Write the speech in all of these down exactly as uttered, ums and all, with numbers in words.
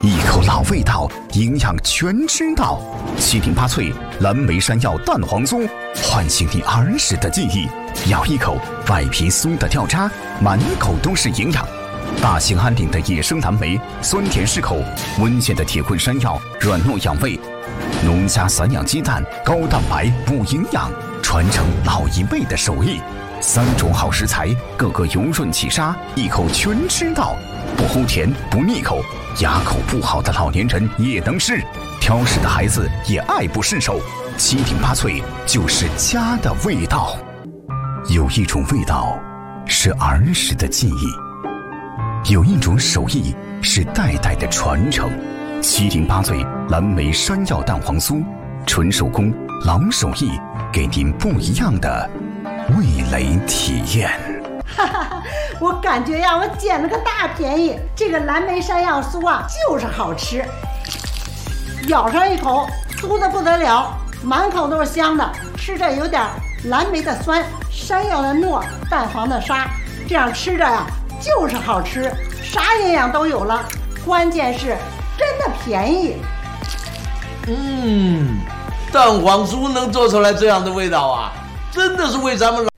一口老味道，营养全知道。七顶八脆蓝莓山药蛋黄酥，唤醒你儿时的记忆。咬一口，外皮酥的掉渣，满口都是营养。大兴安岭的野生蓝莓，酸甜适口；温县的铁棍山药，软糯养胃；农家散养鸡蛋，高蛋白补营养，传承老一辈的手艺。三种好食材，个个油润起沙，一口全吃到，不齁甜不腻口，牙口不好的老年人也能吃，挑食的孩子也爱不释手。七顶八脆就是家的味道。有一种味道是儿时的记忆，有一种手艺是代代的传承。七顶八脆蓝莓山药蛋黄酥，纯手工老手艺，给您不一样的味蕾体验。 哈哈，我感觉呀，我捡了个大便宜。这个蓝莓山药酥啊，就是好吃，咬上一口，酥的不得了，满口都是香的，吃着有点蓝莓的酸，山药的糯，蛋黄的沙，这样吃着呀，就是好吃，啥营养都有了，关键是真的便宜。 嗯，蛋黄酥能做出来这样的味道啊，真的是为咱们老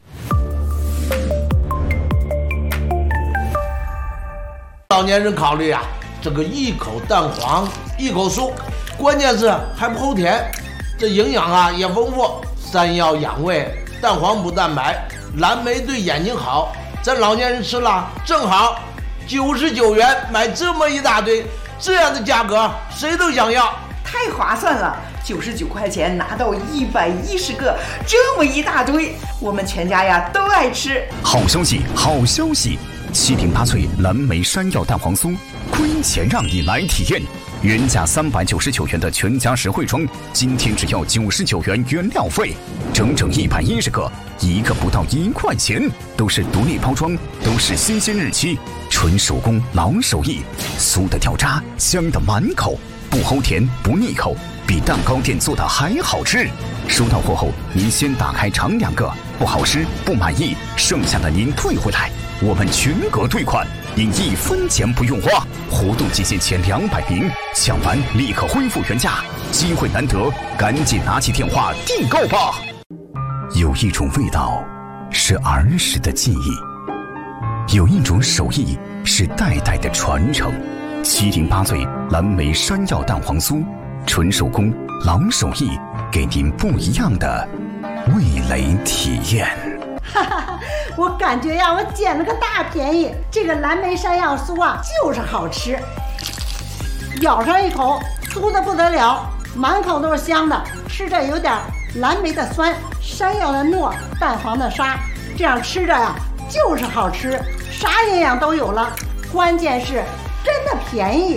老年人考虑啊。这个一口蛋黄一口酥，关键是还不齁甜，这营养啊也丰富。山药养胃，蛋黄补蛋白，蓝莓对眼睛好，咱老年人吃了正好。九十九元买这么一大堆，这样的价格谁都想要， 太划算了！九十九块钱拿到一百一十个，这么一大堆，我们全家呀都爱吃。 好消息，好消息！七顶八脆蓝莓山药蛋黄酥，亏钱让你来体验。原价三百九十九元的全家实惠装，今天只要九十九元原料费，整整一百一十个，一个不到一块钱，都是独立包装，都是新鲜日期，纯手工老手艺，酥的掉渣，香的满口，不齁甜不腻口，比蛋糕店做的还好吃。收到货后，您先打开尝两个，不好吃不满意，剩下的您退回来，我们全额退款，您一分钱不用花。活动期限前两百名，抢完立刻恢复原价，机会难得，赶紧拿起电话订购吧。有一种味道是儿时的记忆，有一种手艺是代代的传承。七顶八脆蓝莓山药蛋黄酥，纯手工老手艺，给您不一样的味蕾体验。 哈哈，我感觉呀，我捡了个大便宜。这个蓝莓山药酥啊，就是好吃，咬上一口，酥的不得了，满口都是香的，吃着有点蓝莓的酸，山药的糯，蛋黄的沙，这样吃着呀，就是好吃，啥营养都有了，关键是真的便宜。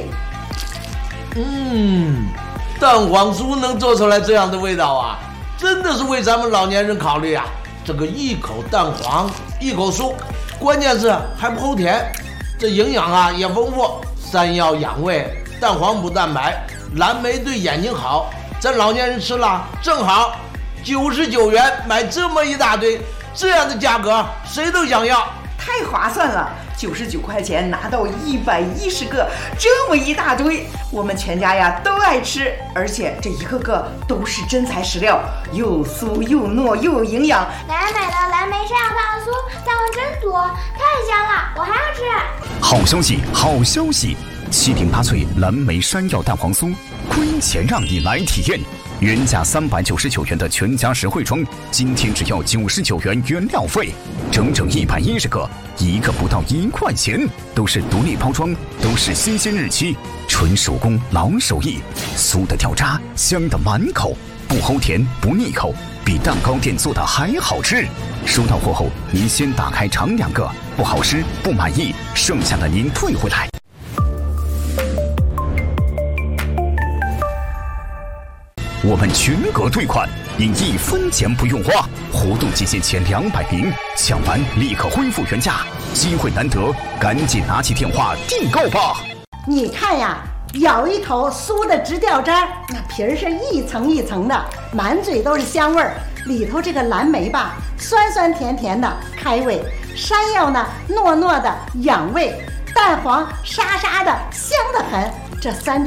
嗯，蛋黄酥能做出来这样的味道啊，真的是为咱们老年人考虑啊。这个一口蛋黄一口酥，关键是还不齁甜，这营养啊也丰富。山药养胃，蛋黄补蛋白，蓝莓对眼睛好，咱老年人吃了正好。九十九元买这么一大堆，这样的价格谁都想要， 太划算了！九十九块钱拿到一百一十个，这么一大堆，我们全家呀都爱吃，而且这一个个都是真材实料，又酥又糯又有营养。 奶奶买的蓝莓山药蛋黄酥，蛋黄真多，太香了，我还要吃。 好消息，好消息！七顶八脆蓝莓山药蛋黄酥，亏钱让你来体验。原价三百九十九元的全家实惠装，今天只要九十九元原料费，整整一百一十个，一个不到一块钱，都是独立包装，都是新鲜日期，纯手工老手艺，酥的掉渣，香的满口，不齁甜不腻口，比蛋糕店做的还好吃。收到货后，您先打开尝两个，不好吃不满意，剩下的您退回来。我们全额退款，您一分钱不用花。活动期限前两百名，抢完立刻恢复原价，机会难得，赶紧拿起电话订购吧。 你看呀，咬一口酥的直掉渣，那皮儿是一层一层的，满嘴都是香味儿。里头这个蓝莓吧，酸酸甜甜的开胃；山药呢，糯糯的养胃； 蛋黄沙沙的，香得很。这三